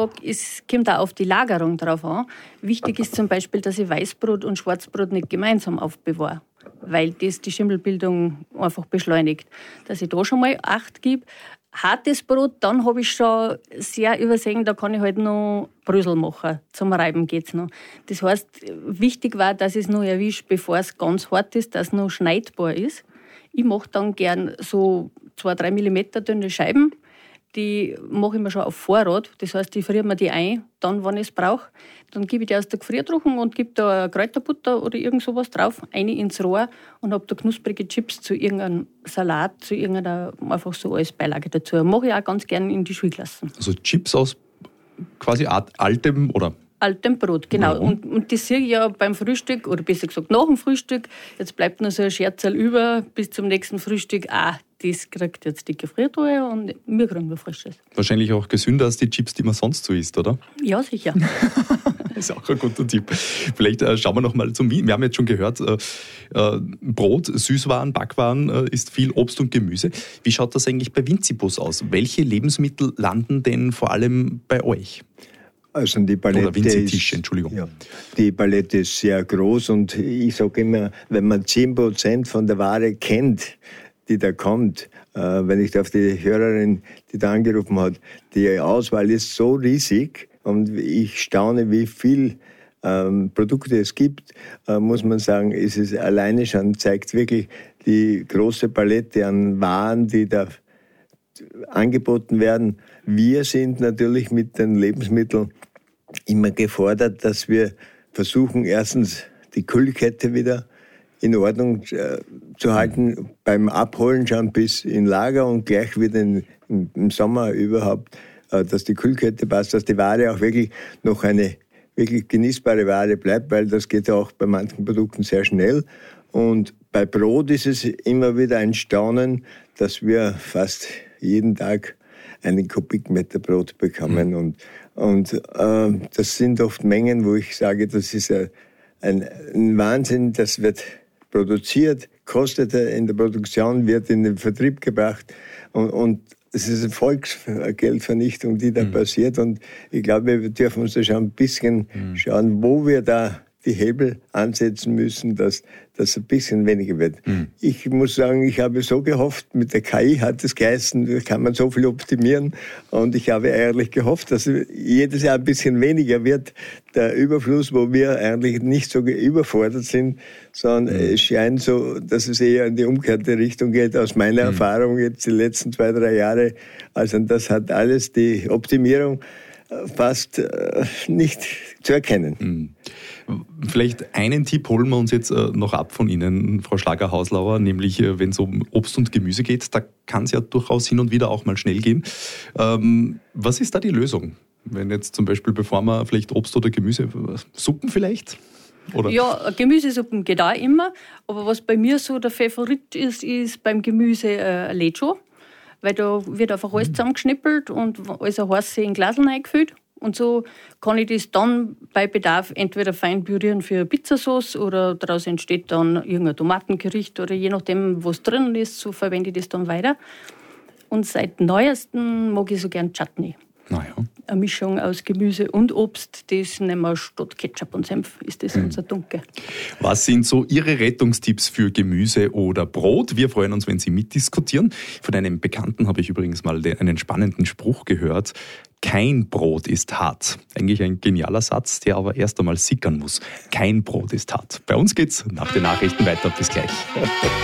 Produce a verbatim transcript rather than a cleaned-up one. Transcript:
sage, es kommt auch auf die Lagerung drauf an. Wichtig ist zum Beispiel, dass ich Weißbrot und Schwarzbrot nicht gemeinsam aufbewahre, weil das die Schimmelbildung einfach beschleunigt. Dass ich da schon mal Acht gebe. Hartes Brot, dann habe ich schon sehr übersehen, da kann ich halt noch Brösel machen. Zum Reiben geht es noch. Das heißt, wichtig war, dass ich es noch erwische, bevor es ganz hart ist, dass es noch schneidbar ist. Ich mache dann gern so zwei bis drei Millimeter dünne Scheiben. Die mache ich mir schon auf Vorrat. Das heißt, ich friere mir die ein, dann, wenn ich es brauche. Dann gebe ich die aus der Gefriertruhe und gebe da Kräuterbutter oder irgend sowas drauf, eine ins Rohr und habe da knusprige Chips zu irgendeinem Salat, zu irgendeiner, einfach so als Beilage dazu. Mache ich auch ganz gerne in die Schulklassen. Also Chips aus quasi altem oder? Altem Brot, genau. Ja. Und, und das sehe ich ja beim Frühstück, oder besser gesagt nach dem Frühstück. Jetzt bleibt noch so ein Scherzerl über bis zum nächsten Frühstück. Ah, das kriegt jetzt die Gefriertruhe und wir kriegen noch Frisches. Wahrscheinlich auch gesünder als die Chips, die man sonst so isst, oder? Ja, sicher. Das ist auch ein guter Tipp. Vielleicht äh, schauen wir noch mal zum Wien. Wir haben jetzt schon gehört, äh, äh, Brot, Süßwaren, Backwaren äh, ist viel Obst und Gemüse. Wie schaut das eigentlich bei Vincibus aus? Welche Lebensmittel landen denn vor allem bei euch? Also die Palette, Oder Vinzi-Tisch, Entschuldigung. Ja, die Palette ist sehr groß und ich sage immer, wenn man zehn Prozent von der Ware kennt, die da kommt, äh, wenn ich da auf die Hörerin, die da angerufen hat, die Auswahl ist so riesig und ich staune, wie viel ähm, Produkte es gibt, äh, muss man sagen, ist es alleine schon, zeigt wirklich die große Palette an Waren, die da angeboten werden. Wir sind natürlich mit den Lebensmitteln immer gefordert, dass wir versuchen, erstens die Kühlkette wieder in Ordnung äh, zu halten, beim Abholen schon bis in Lager und gleich wieder in, in, im Sommer überhaupt, äh, dass die Kühlkette passt, dass die Ware auch wirklich noch eine wirklich genießbare Ware bleibt, weil das geht ja auch bei manchen Produkten sehr schnell. Und bei Brot ist es immer wieder ein Staunen, dass wir fast jeden Tag einen Kubikmeter Brot bekommen. Mhm. Und, und äh, das sind oft Mengen, wo ich sage, das ist ein, ein, ein Wahnsinn, das wird produziert, kostet in der Produktion, wird in den Vertrieb gebracht und, und es ist eine Volksgeldvernichtung, die da mhm. passiert und ich glaube, wir dürfen uns da schon ein bisschen mhm. schauen, wo wir da die Hebel ansetzen müssen, dass das ein bisschen weniger wird. Mhm. Ich muss sagen, ich habe so gehofft, mit der K I hat es geheißen, da kann man so viel optimieren und ich habe ehrlich gehofft, dass jedes Jahr ein bisschen weniger wird, der Überfluss, wo wir eigentlich nicht so überfordert sind, sondern mhm. es scheint so, dass es eher in die umgekehrte Richtung geht, aus meiner mhm. Erfahrung jetzt die letzten zwei, drei Jahre. Also das hat alles die Optimierung fast äh, nicht zu erkennen. Mhm. Vielleicht einen Tipp holen wir uns jetzt äh, noch ab von Ihnen, Frau Schlager-Hauslauer, nämlich äh, wenn es um Obst und Gemüse geht, da kann es ja durchaus hin und wieder auch mal schnell gehen. Ähm, was ist da die Lösung? Wenn jetzt zum Beispiel, bevor man vielleicht Obst oder Gemüse, Suppen vielleicht? Oder? Ja, Gemüsesuppen geht auch immer, aber was bei mir so der Favorit ist, ist beim Gemüse äh, Lecho. Weil da wird einfach alles zusammengeschnippelt und alles ein heiß in Glaseln eingefüllt. Und so kann ich das dann bei Bedarf entweder fein pürieren für Pizzasauce oder daraus entsteht dann irgendein Tomatengericht oder je nachdem, was drin ist, so verwende ich das dann weiter. Und seit neuestem mag ich so gern Chutney. Naja. Eine Mischung aus Gemüse und Obst, das nehmen wir statt Ketchup und Senf, ist das mhm. unser Dunkel. Was sind so Ihre Rettungstipps für Gemüse oder Brot? Wir freuen uns, wenn Sie mitdiskutieren. Von einem Bekannten habe ich übrigens mal einen spannenden Spruch gehört. Kein Brot ist hart. Eigentlich ein genialer Satz, der aber erst einmal sickern muss. Kein Brot ist hart. Bei uns geht's nach den Nachrichten weiter. Bis gleich.